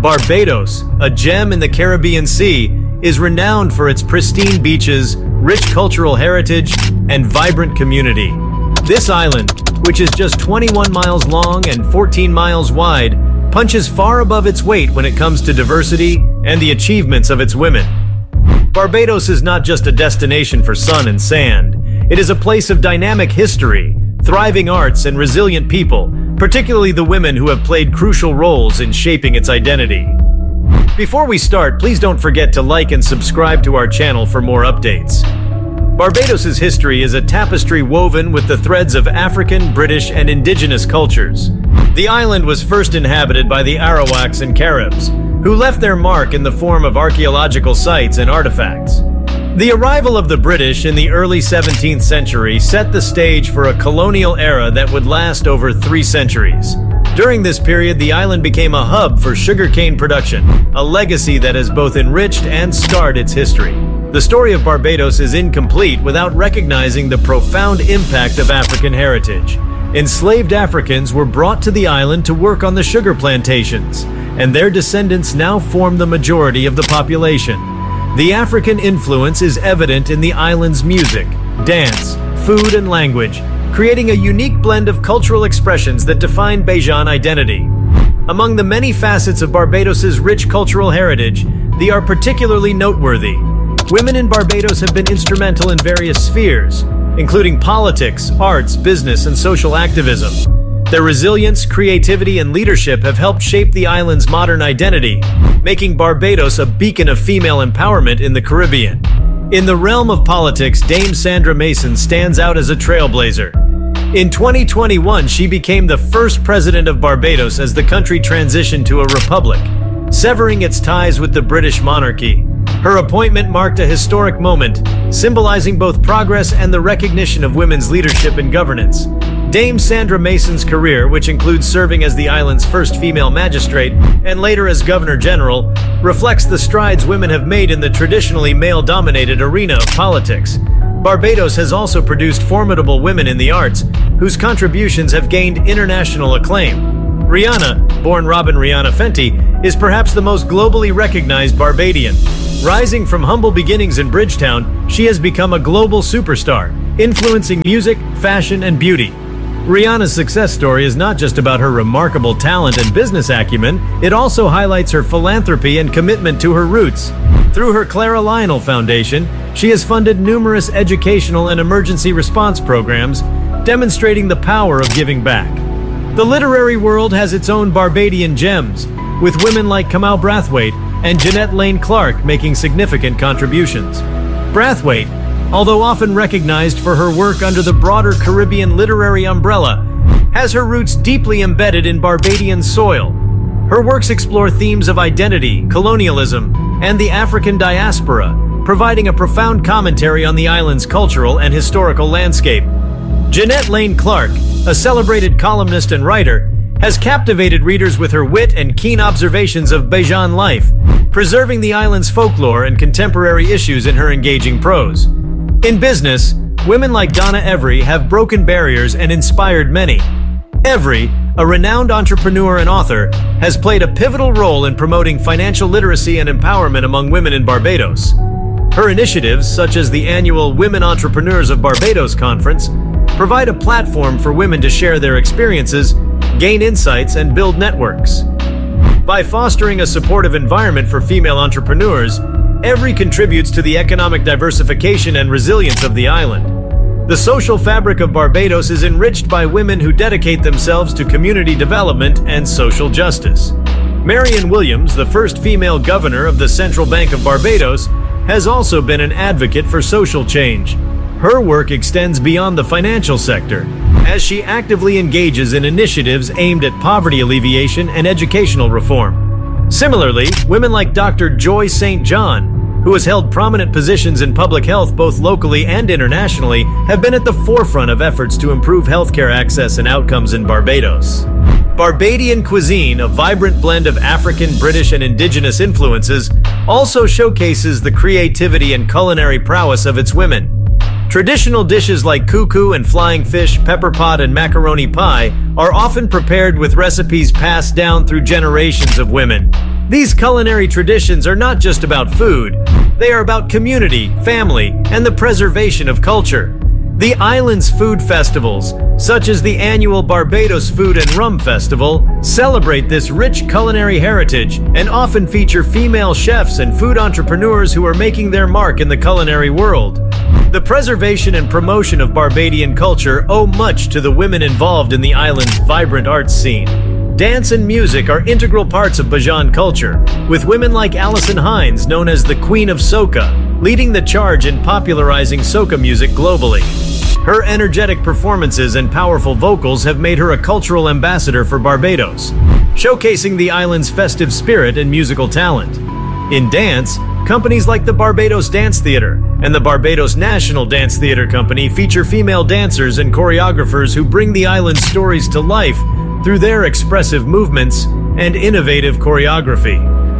Barbados, a gem in the Caribbean Sea, is renowned for its pristine beaches, rich cultural heritage, and vibrant community. This island, which is just 21 miles long and 14 miles wide, punches far above its weight when it comes to diversity and the achievements of its women. Barbados is not just a destination for sun and sand. It is a place of dynamic history, thriving arts, and resilient people, particularly the women who have played crucial roles in shaping its identity. Before we start, please don't forget to like and subscribe to our channel for more updates. Barbados's history is a tapestry woven with the threads of African, British, and indigenous cultures. The island was first inhabited by the Arawaks and Caribs, who left their mark in the form of archaeological sites and artifacts. The arrival of the British in the early 17th century set the stage for a colonial era that would last over 3 centuries. During this period, the island became a hub for sugarcane production, a legacy that has both enriched and scarred its history. The story of Barbados is incomplete without recognizing the profound impact of African heritage. Enslaved Africans were brought to the island to work on the sugar plantations, and their descendants now form the majority of the population. The African influence is evident in the island's music, dance, food, and language, creating a unique blend of cultural expressions that define Bajan identity. Among the many facets of Barbados's rich cultural heritage, they are particularly noteworthy. Women in Barbados have been instrumental in various spheres, including politics, arts, business, and social activism. Their resilience, creativity, and leadership have helped shape the island's modern identity, making Barbados a beacon of female empowerment in the Caribbean. In the realm of politics, Dame Sandra Mason stands out as a trailblazer. In 2021, she became the first president of Barbados as the country transitioned to a republic, severing its ties with the British monarchy. Her appointment marked a historic moment, symbolizing both progress and the recognition of women's leadership and governance. Dame Sandra Mason's career, which includes serving as the island's first female magistrate and later as Governor General, reflects the strides women have made in the traditionally male-dominated arena of politics. Barbados has also produced formidable women in the arts, whose contributions have gained international acclaim. Rihanna, born Robin Rihanna Fenty, is perhaps the most globally recognized Barbadian. Rising from humble beginnings in Bridgetown, she has become a global superstar, influencing music, fashion, and beauty. Rihanna's success story is not just about her remarkable talent and business acumen, it also highlights her philanthropy and commitment to her roots. Through her Clara Lionel Foundation, she has funded numerous educational and emergency response programs, demonstrating the power of giving back. The literary world has its own Barbadian gems, with women like Kamau Brathwaite and Jeanette Lane Clark making significant contributions. Brathwaite, although often recognized for her work under the broader Caribbean literary umbrella, has her roots deeply embedded in Barbadian soil. Her works explore themes of identity, colonialism, and the African diaspora, providing a profound commentary on the island's cultural and historical landscape. Jeanette Lane Clark, a celebrated columnist and writer, has captivated readers with her wit and keen observations of Bajan life, preserving the island's folklore and contemporary issues in her engaging prose. In business, women like Donna Every have broken barriers and inspired many. Every, a renowned entrepreneur and author, has played a pivotal role in promoting financial literacy and empowerment among women in Barbados. Her initiatives, such as the annual Women Entrepreneurs of Barbados Conference, provide a platform for women to share their experiences, gain insights, and build networks. By fostering a supportive environment for female entrepreneurs, Every contributes to the economic diversification and resilience of the island. The social fabric of Barbados is enriched by women who dedicate themselves to community development and social justice. Marianne Williams, the first female governor of the Central Bank of Barbados, has also been an advocate for social change. Her work extends beyond the financial sector, as she actively engages in initiatives aimed at poverty alleviation and educational reform. Similarly, women like Dr. Joy St. John, who has held prominent positions in public health both locally and internationally, have been at the forefront of efforts to improve healthcare access and outcomes in Barbados. Barbadian cuisine, a vibrant blend of African, British, and indigenous influences, also showcases the creativity and culinary prowess of its women. Traditional dishes like cuckoo and flying fish, pepper pot, and macaroni pie are often prepared with recipes passed down through generations of women. These culinary traditions are not just about food, they are about community, family, and the preservation of culture. The island's food festivals, such as the annual Barbados Food and Rum Festival, celebrate this rich culinary heritage and often feature female chefs and food entrepreneurs who are making their mark in the culinary world. The preservation and promotion of Barbadian culture owe much to the women involved in the island's vibrant arts scene. Dance and music are integral parts of Bajan culture, with women like Alison Hines, known as the Queen of Soca, leading the charge in popularizing soca music globally. Her energetic performances and powerful vocals have made her a cultural ambassador for Barbados, showcasing the island's festive spirit and musical talent. In dance, companies like the Barbados Dance Theatre and the Barbados National Dance Theatre Company feature female dancers and choreographers who bring the island's stories to life through their expressive movements and innovative choreography.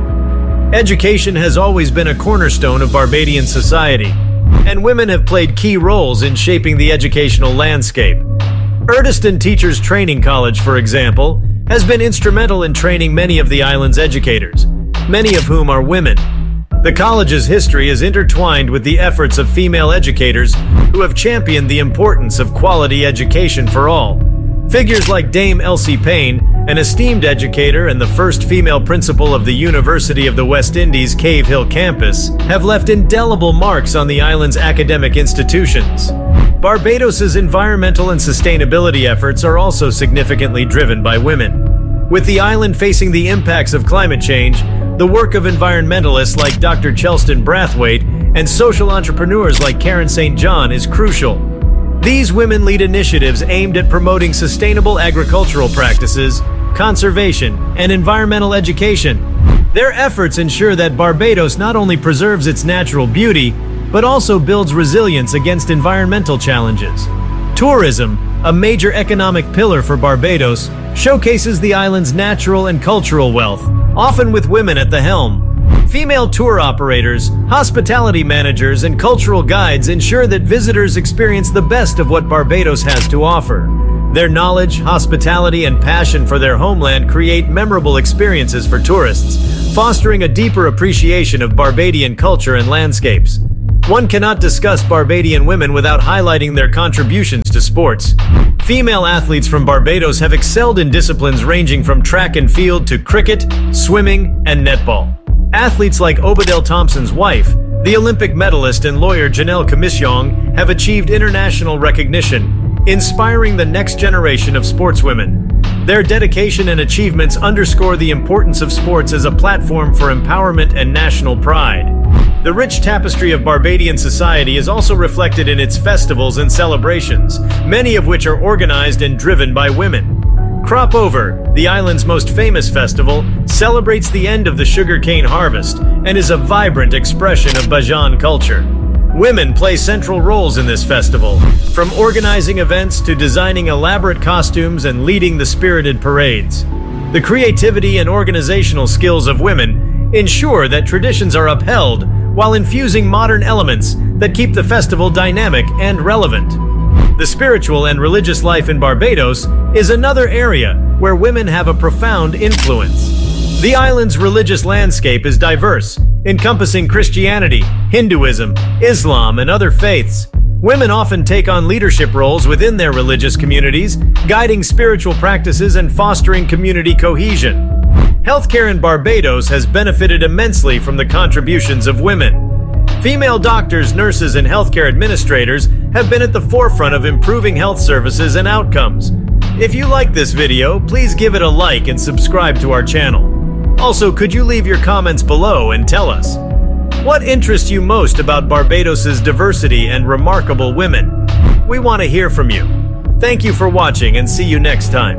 Education has always been a cornerstone of Barbadian society, and women have played key roles in shaping the educational landscape. Erdeston Teachers Training College, for example, has been instrumental in training many of the island's educators, many of whom are women. The college's history is intertwined with the efforts of female educators who have championed the importance of quality education for all. Figures like Dame Elsie Payne, an esteemed educator and the first female principal of the University of the West Indies Cave Hill campus, have left indelible marks on the island's academic institutions. Barbados's environmental and sustainability efforts are also significantly driven by women. With the island facing the impacts of climate change, the work of environmentalists like Dr. Chelston Brathwaite and social entrepreneurs like Karen St. John is crucial. These women lead initiatives aimed at promoting sustainable agricultural practices, conservation, and environmental education. Their efforts ensure that Barbados not only preserves its natural beauty, but also builds resilience against environmental challenges. Tourism, a major economic pillar for Barbados, showcases the island's natural and cultural wealth, often with women at the helm. Female tour operators, hospitality managers, and cultural guides ensure that visitors experience the best of what Barbados has to offer. Their knowledge, hospitality, and passion for their homeland create memorable experiences for tourists, fostering a deeper appreciation of Barbadian culture and landscapes. One cannot discuss Barbadian women without highlighting their contributions to sports. Female athletes from Barbados have excelled in disciplines ranging from track and field to cricket, swimming, and netball. Athletes like Obadell Thompson's wife, the Olympic medalist and lawyer Janelle Kamisyong, have achieved international recognition, inspiring the next generation of sportswomen. Their dedication and achievements underscore the importance of sports as a platform for empowerment and national pride. The rich tapestry of Barbadian society is also reflected in its festivals and celebrations, many of which are organized and driven by women. Crop Over, the island's most famous festival, celebrates the end of the sugarcane harvest and is a vibrant expression of Bajan culture. Women play central roles in this festival, from organizing events to designing elaborate costumes and leading the spirited parades. The creativity and organizational skills of women ensure that traditions are upheld while infusing modern elements that keep the festival dynamic and relevant. The spiritual and religious life in Barbados is another area where women have a profound influence. The island's religious landscape is diverse, encompassing Christianity, Hinduism, Islam, and other faiths. Women often take on leadership roles within their religious communities, guiding spiritual practices and fostering community cohesion. Healthcare in Barbados has benefited immensely from the contributions of women. Female doctors, nurses, and healthcare administrators have been at the forefront of improving health services and outcomes. If you like this video, please give it a like and subscribe to our channel. Also, could you leave your comments below and tell us what interests you most about Barbados's diversity and remarkable women? We want to hear from you. Thank you for watching and see you next time.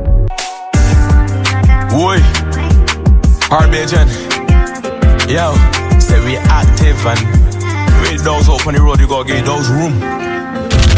Boy, Barbadian, yo, say we active and with those up on the road, you gotta get those room.